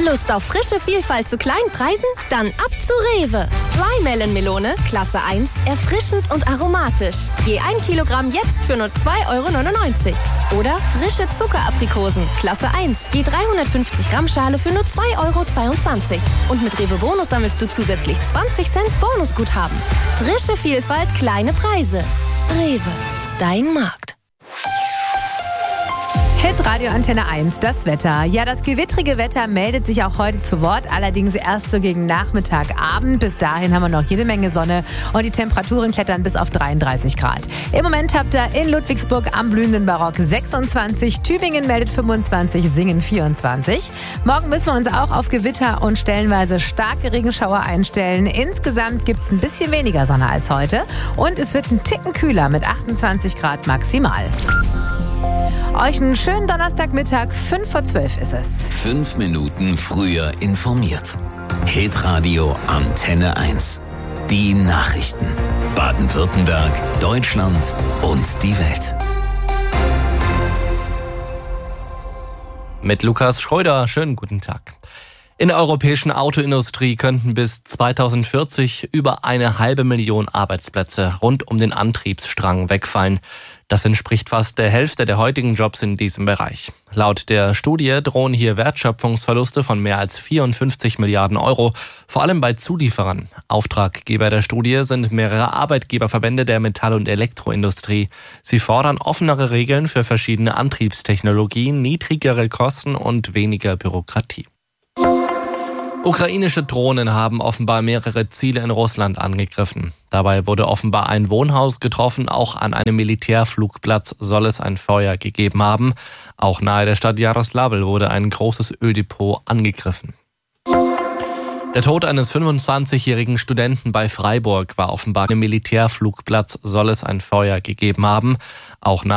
Lust auf frische Vielfalt zu kleinen Preisen? Dann ab zu Rewe. Flymelon-Melone, Klasse 1, erfrischend und aromatisch. Je 1 Kilogramm jetzt für nur 2,99 €. Oder frische Zuckeraprikosen, Klasse 1, je 350 Gramm Schale für nur 2,22 €. Und mit Rewe Bonus sammelst du zusätzlich 20 Cent Bonusguthaben. Frische Vielfalt, kleine Preise. Rewe, dein Markt. Hitradio Antenne 1, das Wetter. Ja, das gewittrige Wetter meldet sich auch heute zu Wort, allerdings erst so gegen Nachmittag, Abend. Bis dahin haben wir noch jede Menge Sonne und die Temperaturen klettern bis auf 33 Grad. Im Moment habt ihr in Ludwigsburg am blühenden Barock 26, Tübingen meldet 25, Singen 24. Morgen müssen wir uns auch auf Gewitter und stellenweise starke Regenschauer einstellen. Insgesamt gibt es ein bisschen weniger Sonne als heute und es wird ein Ticken kühler mit 28 Grad maximal. Euch einen schönen Donnerstagmittag, 11:55 ist es. 5 Minuten früher informiert. Hitradio Antenne 1. Die Nachrichten. Baden-Württemberg, Deutschland und die Welt. Mit Lukas Schröder, schönen guten Tag. In der europäischen Autoindustrie könnten bis 2040 über 500.000 Arbeitsplätze rund um den Antriebsstrang wegfallen. Das entspricht fast der Hälfte der heutigen Jobs in diesem Bereich. Laut der Studie drohen hier Wertschöpfungsverluste von mehr als 54 Milliarden €, vor allem bei Zulieferern. Auftraggeber der Studie sind mehrere Arbeitgeberverbände der Metall- und Elektroindustrie. Sie fordern offenere Regeln für verschiedene Antriebstechnologien, niedrigere Kosten und weniger Bürokratie. Ukrainische Drohnen haben offenbar mehrere Ziele in Russland angegriffen. Dabei wurde offenbar ein Wohnhaus getroffen. Auch an einem Militärflugplatz soll es ein Feuer gegeben haben. Auch nahe der Stadt Jaroslavl wurde ein großes Öldepot angegriffen. Der Tod eines 25-jährigen Studenten bei Freiburg war offenbar an einem Militärflugplatz soll es ein Feuer gegeben haben. Auch nahe